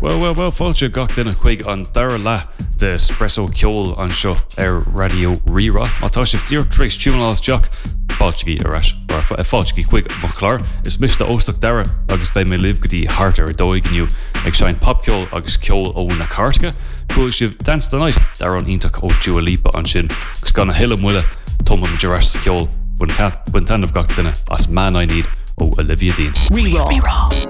Well, fáilte gach duine chuig an dara le de espresso ceol an seo radio Rira. Mátá sibh dtír trééis túúnás Jack fáilteí areis fáilteí chuig mo chlár is mis de óstach dara agus bé mé libh gotí hart ar dóigniu ag sein popceol agus ceol ó na cartcha. Fuail sibh Dance the Night dar an ionach ó Dua Lipa an sin gus gan na hiile muile tomam de reis sa ceol bun tanmh gach duine as Man I Need ó Olivia Dean. Rira.